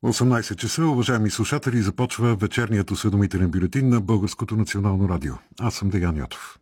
18 часа, уважаеми слушатели, започва вечерният осведомителен бюлетин на Българското национално радио. Аз съм Деян Йотов.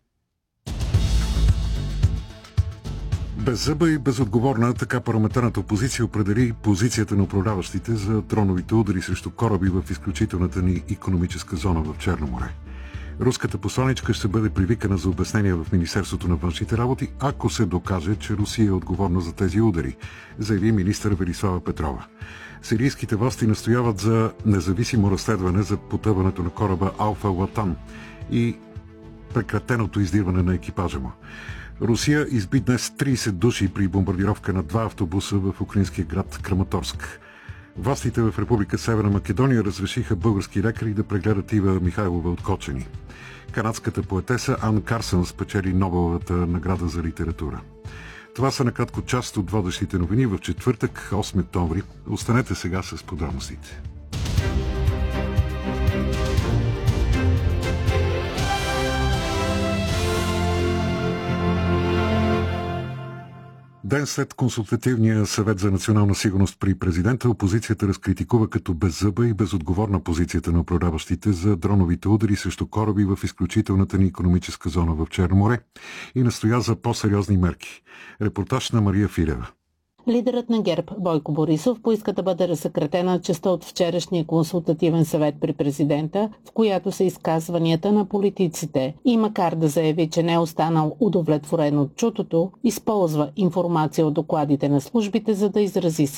Беззъба и безотговорна, така парламентарната опозиция определи позицията на управляващите за дроновите удари срещу кораби в изключителната ни икономическа зона в Черно море. Руската посланичка ще бъде привикана за обяснение в Министерството на външните работи, ако се докаже, че Русия е отговорна за тези удари, заяви министър Велислава Петрова. Сирийските власти настояват за независимо разследване за потъването на кораба Алфа Латан и прекратеното издирване на екипажа му. Русия изби днес 30 души при бомбардировка на 2 автобуса в украинския град Краматорск. Властите в Република Северна Македония разрешиха български лекари да прегледат Ива Михайлова от Кочени. Канадската поетеса Ан Карсън спечели Нобеловата награда за литература. Това са накратко част от водещите новини в четвъртък, 8 октомври. Останете сега с подробностите. Ден след консултативния съвет за национална сигурност при президента, опозицията разкритикува като беззъба и безотговорна позицията на управляващите за дроновите удари срещу кораби в изключителната ни икономическа зона в Черно море и настоя за по-сериозни мерки. Репортаж на Мария Филева. Лидерът на ГЕРБ Бойко Борисов поиска да бъде разсекретена частта от вчерашния консултативен съвет при президента, в която са изказванията на политиците. И макар да заяви, че не е останал удовлетворен от чутото, използва информация от докладите на службите, за да изрази